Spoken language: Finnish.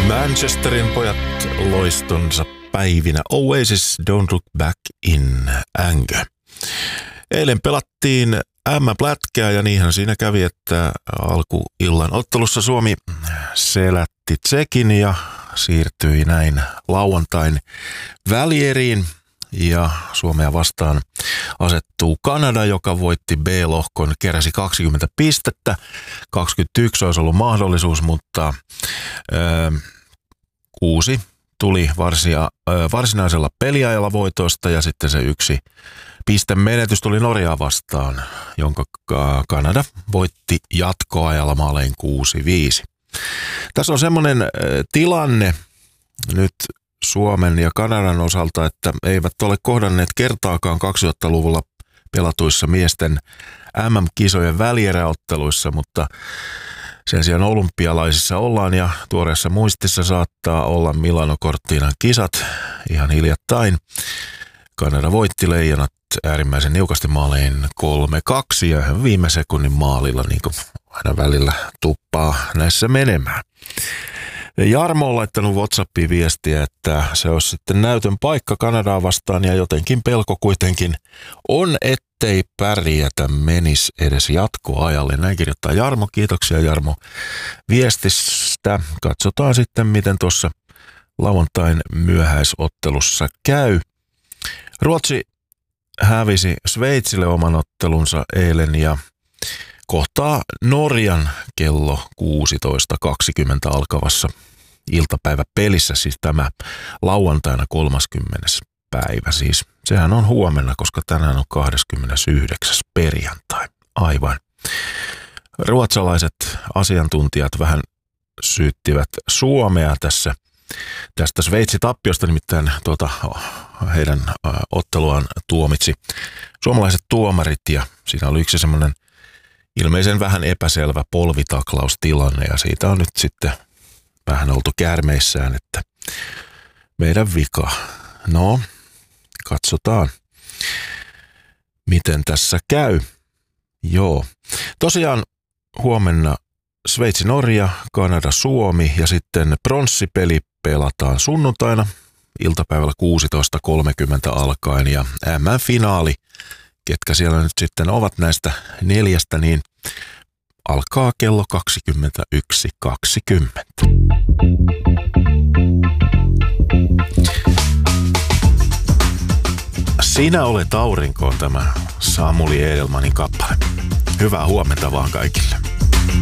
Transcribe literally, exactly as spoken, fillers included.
Manchesterin pojat loistonsa päivinä. Oasis, Don't Look Back in Anger. Eilen pelattiin äm äm-plätkää ja niinhän siinä kävi, että alkuillan ottelussa Suomi selätti Tsekin ja siirtyi näin lauantain välieriin. Ja Suomea vastaan asettuu Kanada, joka voitti B-lohkon, keräsi kaksikymmentä pistettä. kaksikymmentäyksi olisi ollut mahdollisuus, mutta ö, kuusi tuli varsia, ö, varsinaisella peliajalla voitosta ja sitten se yksi pistemenetys tuli Norjaa vastaan, jonka Kanada voitti jatkoajalla maalein kuusi viisi. Tässä on semmoinen tilanne nyt Suomen ja Kanadan osalta, että eivät ole kohdanneet kertaakaan kaksituhattaluvulla pelatuissa miesten äm äm-kisojen välieräotteluissa, mutta sen sijaan olympialaisissa ollaan ja tuoreessa muistissa saattaa olla Milano Cortinan kisat ihan hiljattain. Kanada voitti leijonat äärimmäisen niukasti maalein kolme kaksi ja viime sekunnin maalilla niin kuin aina välillä tuppaa näissä menemään. Jarmo on laittanut WhatsAppiin viestiä, että se olisi sitten näytön paikka Kanadaa vastaan ja jotenkin pelko kuitenkin on, ettei pärjätä menisi edes jatkoajalle. Näin kirjoittaa Jarmo. Kiitoksia Jarmo viestistä. Katsotaan sitten, miten tuossa lauantain myöhäisottelussa käy. Ruotsi hävisi Sveitsille oman ottelunsa eilen ja kohtaa Norjan kello kuusitoista kaksikymmentä alkavassa iltapäiväpelissä, siis tämä lauantaina kolmaskymmenes päivä. Siis sehän on huomenna, koska tänään on kahdeskymmenesyhdeksäs perjantai. Aivan. Ruotsalaiset asiantuntijat vähän syyttivät Suomea tässä tästä Sveitsi-tappiosta, nimittäin tuota, heidän otteluaan tuomitsi suomalaiset tuomarit ja siinä oli yksi semmoinen ilmeisen vähän epäselvä polvitaklaustilanne ja siitä on nyt sitten vähän oltu käärmeissään, että meidän vika. No, katsotaan, miten tässä käy. Joo, tosiaan huomenna Sveitsi-Norja, Kanada-Suomi ja sitten pronssipeli pelataan sunnuntaina iltapäivällä kuusitoista kolmekymmentä alkaen ja äm äm-finaali, ketkä siellä nyt sitten ovat näistä neljästä, niin alkaa kello kaksikymmentäyksi kaksikymmentä. Sinä olet aurinko on tämä Samuli Edelmanin kappale. Hyvää huomenta vaan kaikille.